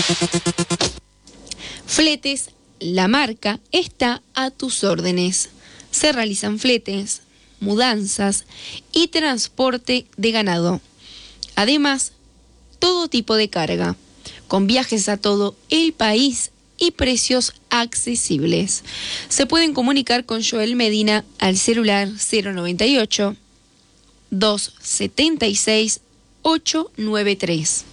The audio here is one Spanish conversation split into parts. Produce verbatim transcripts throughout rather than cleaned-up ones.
Fletes, la marca está a tus órdenes. Se realizan fletes, mudanzas y transporte de ganado. Además, todo tipo de carga, con viajes a todo el país y precios accesibles. Se pueden comunicar con Joel Medina al celular cero noventa y ocho, doscientos setenta y seis, ochocientos noventa y tres.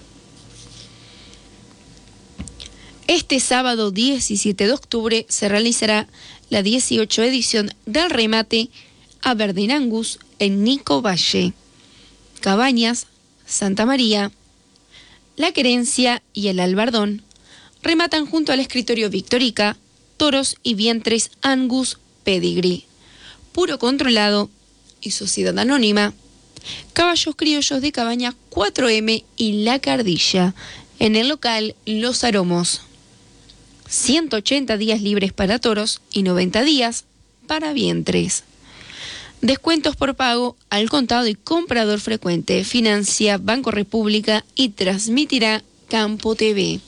Este sábado diecisiete de octubre se realizará la dieciocho edición del remate a Verdín Angus en Nico Valle. Cabañas, Santa María, La Querencia y el Albardón rematan junto al escritorio Victorica toros y vientres Angus Pedigree, puro controlado y sociedad anónima, caballos criollos de cabaña cuatro eme y La Cardilla, en el local Los Aromos. ciento ochenta días libres para toros y noventa días para vientres. Descuentos por pago al contado y comprador frecuente. Financia Banco República y transmitirá Campo T V.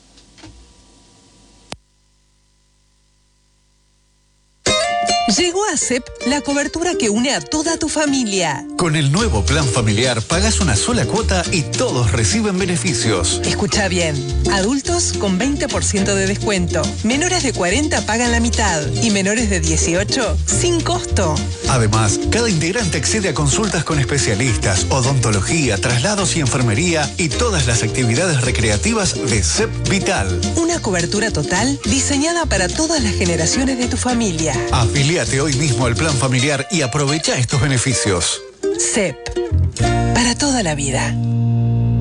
Llegó a C E P la cobertura que une a toda tu familia. Con el nuevo plan familiar pagás una sola cuota y todos reciben beneficios. Escucha bien, adultos con veinte por ciento de descuento, menores de cuarenta pagan la mitad y menores de dieciocho sin costo. Además, cada integrante accede a consultas con especialistas, odontología, traslados y enfermería y todas las actividades recreativas de C E P Vital. Una cobertura total diseñada para todas las generaciones de tu familia. Afiliate hoy mismo al plan familiar y aprovecha estos beneficios. C E P, para toda la vida.